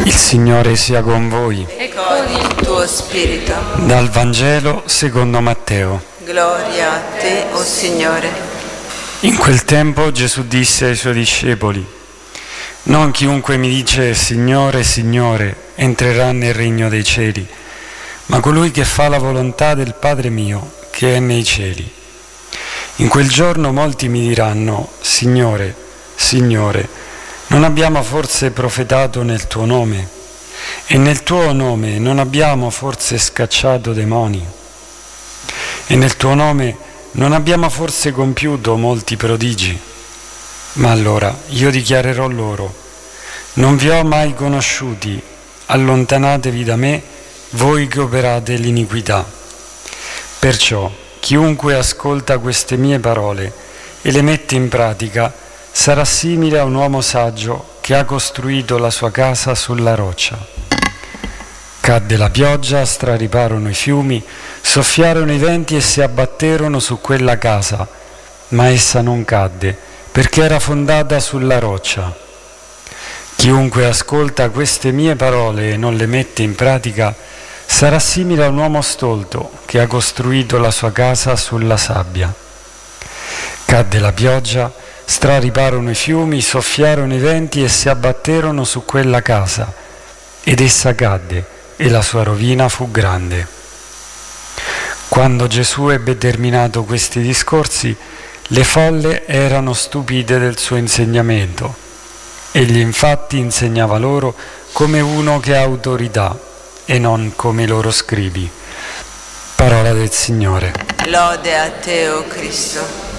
Il Signore sia con voi. E con il tuo spirito. Dal Vangelo secondo Matteo. Gloria a te, o Signore. In quel tempo Gesù disse ai suoi discepoli: non chiunque mi dice Signore, Signore, entrerà nel regno dei cieli, ma colui che fa la volontà del Padre mio, che è nei cieli. In quel giorno molti mi diranno: Signore, Signore, non abbiamo forse profetato nel tuo nome? E nel tuo nome non abbiamo forse scacciato demoni? E nel tuo nome non abbiamo forse compiuto molti prodigi? Ma allora io dichiarerò loro: non vi ho mai conosciuti, allontanatevi da me, voi che operate l'iniquità. Perciò chiunque ascolta queste mie parole e le mette in pratica sarà simile a un uomo saggio che ha costruito la sua casa sulla roccia. Cadde la pioggia, strariparono i fiumi, soffiarono i venti e si abbatterono su quella casa, ma essa non cadde, perché era fondata sulla roccia. Chiunque ascolta queste mie parole e non le mette in pratica sarà simile a un uomo stolto che ha costruito la sua casa sulla sabbia. Cadde la pioggia, strariparono i fiumi, soffiarono i venti e si abbatterono su quella casa, ed essa cadde, e la sua rovina fu grande. Quando Gesù ebbe terminato questi discorsi, le folle erano stupite del suo insegnamento. Egli infatti insegnava loro come uno che ha autorità e non come i loro scribi. Parola del Signore. Lode a te, o Cristo.